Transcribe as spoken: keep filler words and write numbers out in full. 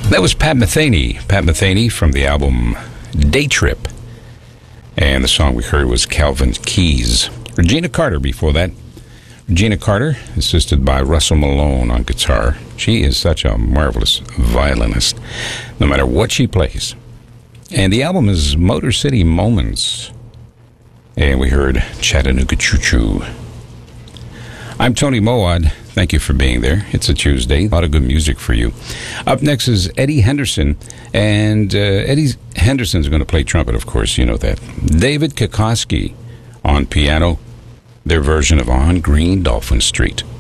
That was Pat Metheny. Pat Metheny from the album Day Trip. And the song we heard was Calvin Keys. Regina Carter before that. Regina Carter, assisted by Russell Malone on guitar. She is such a marvelous violinist, no matter what she plays. And the album is Motor City Moments. And we heard Chattanooga Choo Choo. I'm Tony Moad. Thank you for being there. It's a Tuesday. A lot of good music for you. Up next is Eddie Henderson. And uh, Eddie Henderson's going to play trumpet, of course. You know that. David Kokoski on piano. Their version of On Green Dolphin Street.